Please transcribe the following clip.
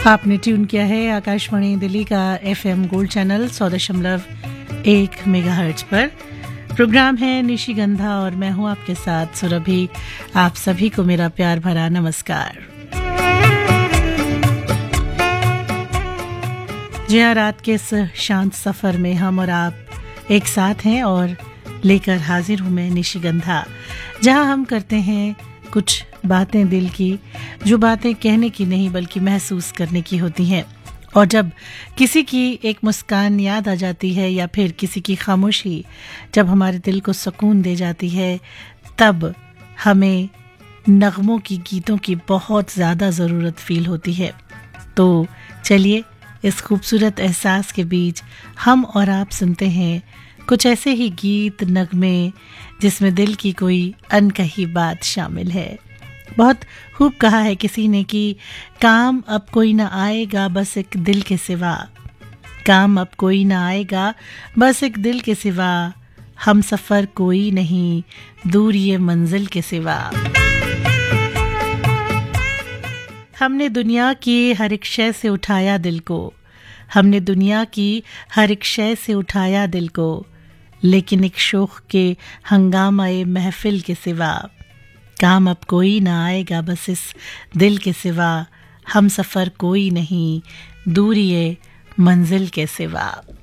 आपने ट्यून किया है आकाशवाणी दिल्ली का FM गोल्ड चैनल 100.1 मेगाहर्ट्ज पर। प्रोग्राम है निशिगंधा और मैं हूं आपके साथ सुरभि। आप सभी को मेरा प्यार भरा नमस्कार। जी हाँ, रात के इस शांत सफर में हम और आप एक साथ हैं और लेकर हाजिर हूं मैं निशिगंधा, जहां हम करते हैं कुछ बातें दिल की, जो बातें कहने की नहीं बल्कि महसूस करने की होती हैं। और जब किसी की एक मुस्कान याद आ जाती है या फिर किसी की खामोशी जब हमारे दिल को सुकून दे जाती है, तब हमें नगमों की, गीतों की बहुत ज़्यादा ज़रूरत फील होती है। तो चलिए इस खूबसूरत एहसास के बीच हम और आप सुनते हैं कुछ ऐसे ही गीत, नगमे जिसमें दिल की कोई अनकही बात शामिल है। बहुत खूब कहा है किसी ने कि काम अब कोई ना आएगा बस एक दिल के सिवा, काम अब कोई ना आएगा बस एक दिल के सिवा, हम सफ़र कोई नहीं दूर ये मंजिल के सिवा। हमने दुनिया की हर एक शय से उठाया दिल को, हमने दुनिया की हर एक शय से उठाया दिल को, लेकिन एक शोख के हंगामाए महफिल के सिवा, काम अब कोई ना आएगा बस इस दिल के सिवा, हम सफ़र कोई नहीं दूर ये मंजिल के सिवा।